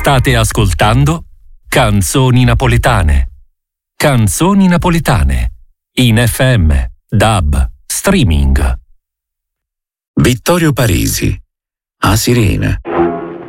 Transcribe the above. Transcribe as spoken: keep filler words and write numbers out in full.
State ascoltando Canzoni Napoletane. Canzoni Napoletane. In F M, D A B, streaming. Vittorio Parisi. A Sirena.